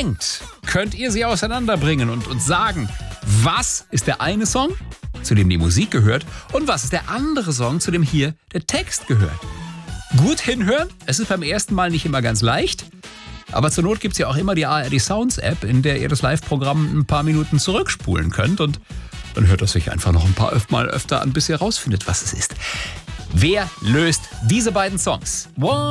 denkt, könnt ihr sie auseinanderbringen und uns sagen, was ist der eine Song, zu dem die Musik gehört, und was ist der andere Song, zu dem hier der Text gehört. Gut hinhören, es ist beim ersten Mal nicht immer ganz leicht, aber zur Not gibt es ja auch immer die ARD Sounds App, in der ihr das Live-Programm ein paar Minuten zurückspulen könnt, und dann hört es sich einfach noch ein paar Mal öfter an, bis ihr rausfindet, was es ist. Wer löst diese beiden Songs?